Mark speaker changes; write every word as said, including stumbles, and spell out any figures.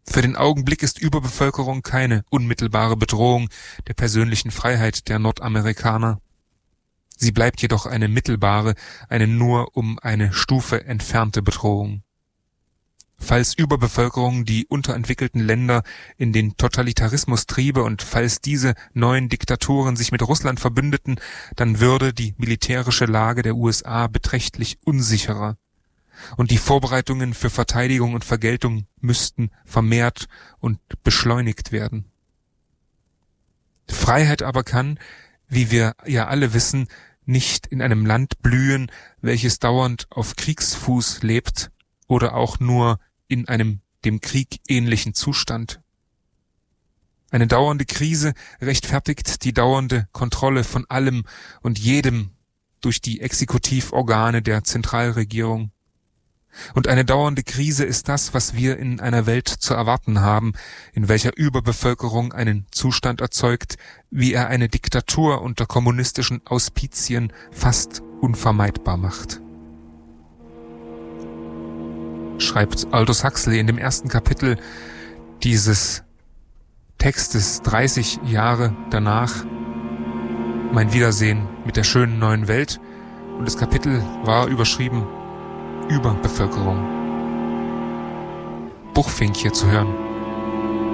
Speaker 1: Für den Augenblick ist Überbevölkerung keine unmittelbare Bedrohung der persönlichen Freiheit der Nordamerikaner. Sie bleibt jedoch eine mittelbare, eine nur um eine Stufe entfernte Bedrohung. Falls Überbevölkerung die unterentwickelten Länder in den Totalitarismus triebe und falls diese neuen Diktaturen sich mit Russland verbündeten, dann würde die militärische Lage der U S A beträchtlich unsicherer. Und die Vorbereitungen für Verteidigung und Vergeltung müssten vermehrt und beschleunigt werden. Freiheit aber kann, wie wir ja alle wissen, nicht in einem Land blühen, welches dauernd auf Kriegsfuß lebt oder auch nur in einem dem Krieg ähnlichen Zustand. Eine dauernde Krise rechtfertigt die dauernde Kontrolle von allem und jedem durch die Exekutivorgane der Zentralregierung. Und eine dauernde Krise ist das, was wir in einer Welt zu erwarten haben, in welcher Überbevölkerung einen Zustand erzeugt, wie er eine Diktatur unter kommunistischen Auspizien fast unvermeidbar macht. Schreibt Aldous Huxley in dem ersten Kapitel dieses Textes dreißig Jahre danach mein Wiedersehen mit der schönen neuen Welt, und das Kapitel war überschrieben Überbevölkerung. Buchfink hier zu hören.